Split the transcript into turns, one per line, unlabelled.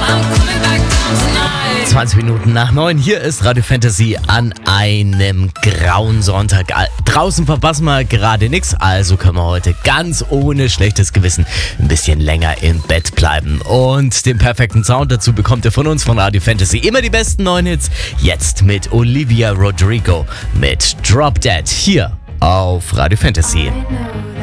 20 Minuten nach 9, hier ist Radio Fantasy an einem grauen Sonntag. Draußen verpassen wir gerade nichts, also können wir heute ganz ohne schlechtes Gewissen ein bisschen länger im Bett bleiben. Und den perfekten Sound dazu bekommt ihr von uns von Radio Fantasy. Immer die besten 9 Hits, jetzt mit Olivia Rodrigo mit Drop Dead hier auf Radio Fantasy.